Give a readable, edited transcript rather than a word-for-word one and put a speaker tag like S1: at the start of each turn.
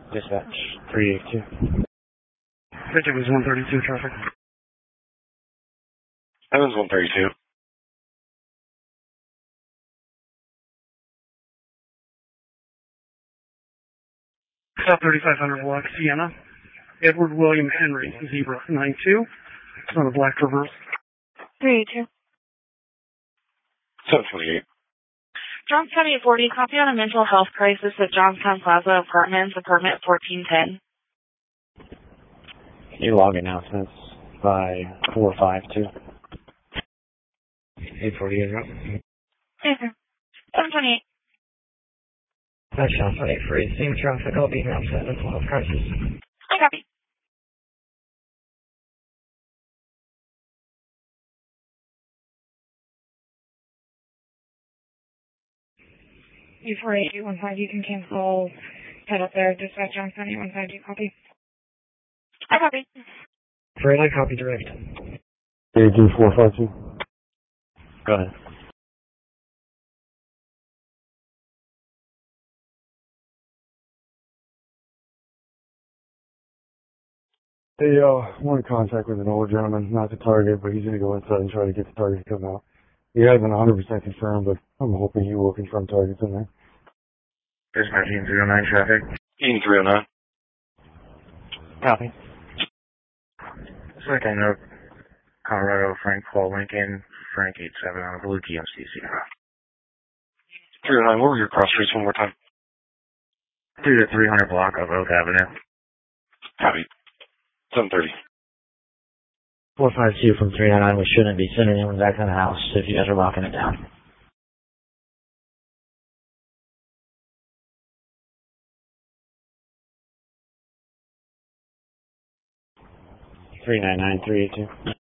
S1: Dispatch 382.
S2: Evans 132 traffic.
S3: Evans 132.
S2: South 3500 block, Sienna. Edward William Henry, Zebra 92. It's on a black reverse.
S4: 382.
S3: 728.
S4: Johnstown 840, copy on a mental health crisis at Johnstown Plaza Apartments, apartment 1410.
S1: New log announcements by 452. 840 is up.
S4: Yes, sir. 728.
S1: That's Johnstown 840. Same traffic, all being upset mental health crisis.
S4: I copy. U48815, you can cancel. Head up there, dispatch Johnstown 815, copy. I copy.
S1: Freight, I copy direct.
S2: 82452.
S1: Go ahead.
S2: Hey, I'm in contact with an older gentleman, not the target, but he's going to go inside and try to get the target to come out. He hasn't 100% confirmed, but I'm hoping he will confirm targets in there.
S3: Dispatch 309 traffic. 309.
S1: Copy.
S3: Second note, Colorado, Frank Paul Lincoln, Frank 87 on a blue GMC Sierra. 309, what were your cross streets one more time? 2 to 300 block of Oak Avenue. Copy. 730.
S1: 452 from 399, we shouldn't be sending anyone back to the house if you guys are locking it down. Three 382.